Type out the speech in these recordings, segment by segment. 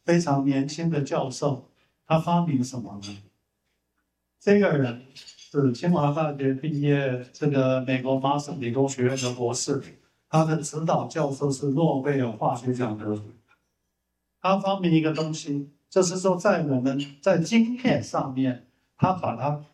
非常年轻的教授，他发明什么呢？这个人是清华大学毕业，这个美国麻省理工学院的博士，他的指导教授是诺贝尔化学奖得主。他发明一个东西，就是说在我们在晶片上面，他把它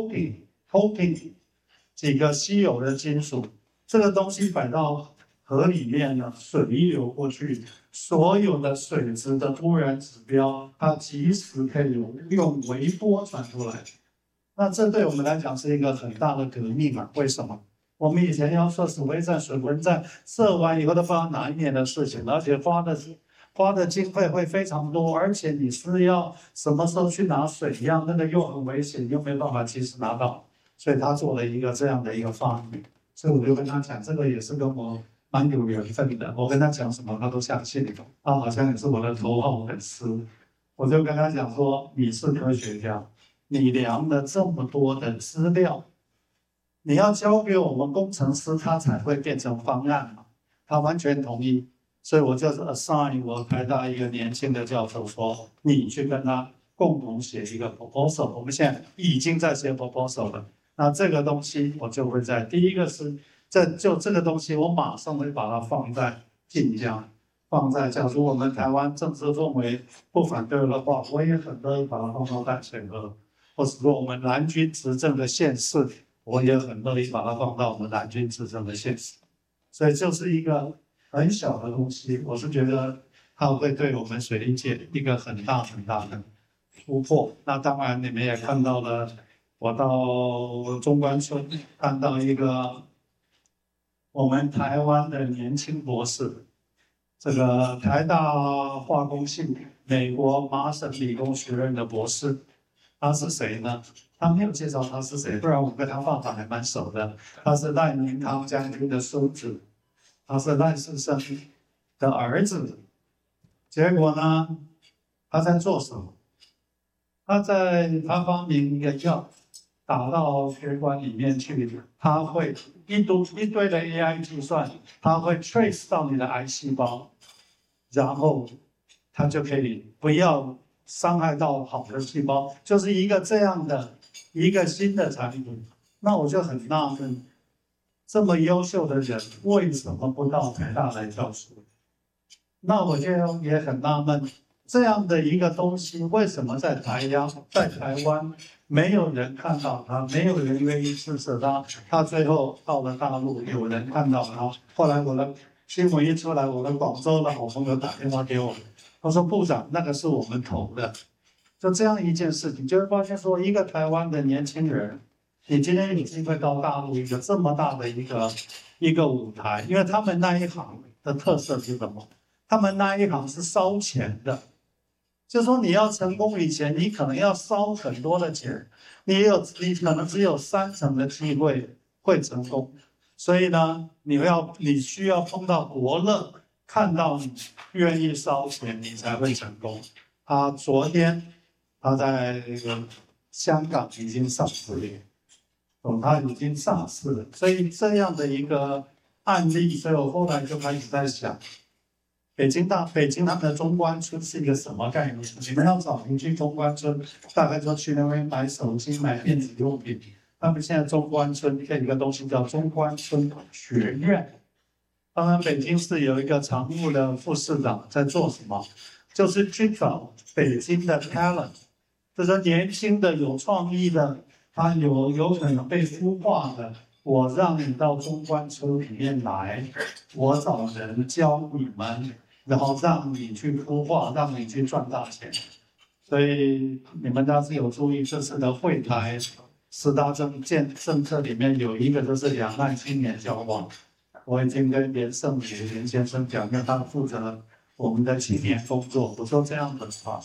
coating 几个稀有的金属，这个东西摆到河里面呢，水一流过去，所有的水质的污染指标，它及时可以用微波传出来。那这对我们来讲是一个很大的革命啊！为什么？我们以前要设水微站、水文站，设完以后都不知道哪一年的事情，而且花的经费会非常多，而且你是要什么时候去拿水一样，那个又很危险，又没办法及时拿到，所以他做了一个这样的一个发明。所以我就跟他讲，这个也是跟我蛮有缘分的。我跟他讲什么，他都相信。他好像也是我的头号粉丝。我就跟他讲说，你是科学家，你量了这么多的资料，你要交给我们工程师，他才会变成方案嘛。他完全同意，所以我就是 assign 我台大一个年轻的教授说，你去跟他共同写一个 proposal。我们现在已经在写 proposal 了。那这个东西我就会在第一个是这个东西，我马上会把它放在晋江，放在假如我们台湾政治氛围不反对的话，我也很乐意把它放到淡水河，或者说我们蓝军执政的县市，我也很乐意把它放到我们蓝军执政的县市。所以就是一个很小的东西，我是觉得它会对我们水利界一个很大的突破。那当然你们也看到了。我到中关村看到一个我们台湾的年轻博士，这个台大化工系美国麻省理工学院的博士，他是谁呢？他没有介绍他是谁，不然我跟他爸爸还蛮熟的。他是赖明堂将军的孙子，他是赖士生的儿子。结果呢，他在做什么？他发明一个药。打到血管里面去，它会一堆的 AI 计算，它会 trace 到你的癌细胞，然后它就可以不要伤害到好的细胞，就是一个这样的一个新的产品。那我就很纳闷，这么优秀的人为什么不到台大来教书？那我就也很纳闷，这样的一个东西为什么在台湾？没有人看到他，没有人愿意支持他。他最后到了大陆，有人看到他。后来我的新闻一出来，我的广州的好朋友打电话给我，他说：“部长，那个是我们投的。”就这样一件事情，就会发现说，一个台湾的年轻人，你今天有机会到大陆一个这么大的一个舞台，因为他们那一行的特色是什么？他们那一行是烧钱的。就是说你要成功以前，你可能要烧很多的钱，你可能只有30%的机会会成功，所以呢，你需要碰到国乐，看到你愿意烧钱，你才会成功。昨天他在那个香港已经上市了，他已经上市了，所以这样的一个案例，所以我后来就开始在想。北京他们的中关村是一个什么概念？你们要找邻居中关村，大概就去那边买手机、买电子用品。他们现在中关村有一个东西叫中关村学院。当然，北京市有一个常务的副市长在做什么？就是去找北京的 talent， 就是年轻的、有创意的，他有可能被孵化的。我让你到中关村里面来，我找人教你们。然后让你去孵化，让你去赚大钱。所以你们要是有注意这次的会台10大政策里面有一个就是两岸青年交往。我已经跟连胜宇连先生讲，因为他负责我们的青年工作。我说这样的话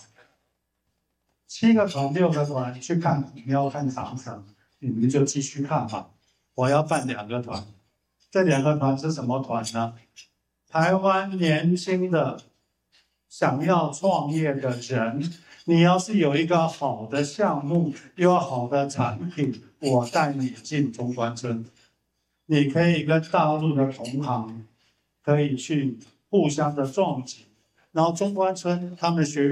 ，7个团6个团去看，你要看长城，你们就继续看吧。我要办2个团，这2个团是什么团呢？台湾年轻的想要创业的人，你要是有一个好的项目，有好的产品，我带你进中关村。你可以跟大陆的同行可以去互相的撞击，然后中关村他们学院